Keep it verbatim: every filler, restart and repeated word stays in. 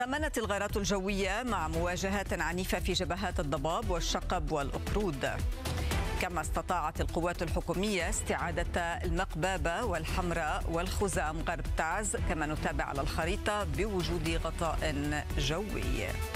تمنت الغارات الجوية مع مواجهات عنيفة في جبهات الضباب والشقب والأقرود. كما استطاعت القوات الحكومية استعادة المقبابة والحمراء والخزام غرب تعز، كما نتابع على الخريطة بوجود غطاء جوي.